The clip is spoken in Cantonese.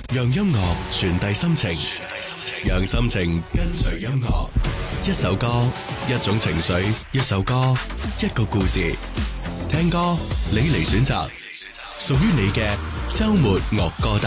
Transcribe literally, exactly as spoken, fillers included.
讓音樂傳遞心情，讓心情跟隨音樂。一首歌，一種情緒；一首歌，一個故事。聽歌，你嚟選擇，屬於你嘅周末樂歌單。